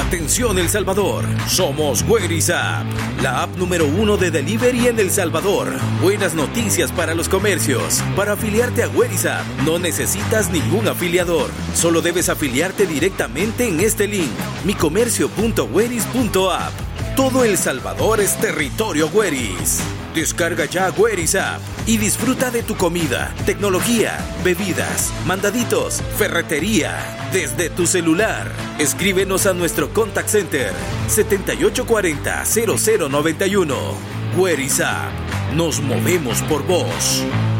Atención El Salvador, somos Where's Up, la app número 1 de delivery en El Salvador. Buenas noticias para los comercios. Para afiliarte a Where's Up no necesitas ningún afiliador. Solo debes afiliarte directamente en este link, micomercio.where's.app. Todo El Salvador es territorio Where's. Descarga ya Where's Up y disfruta de tu comida, tecnología, bebidas, mandaditos, ferretería, desde tu celular. Escríbenos a nuestro contact center 7840-0091. Where's Up. Nos movemos por vos.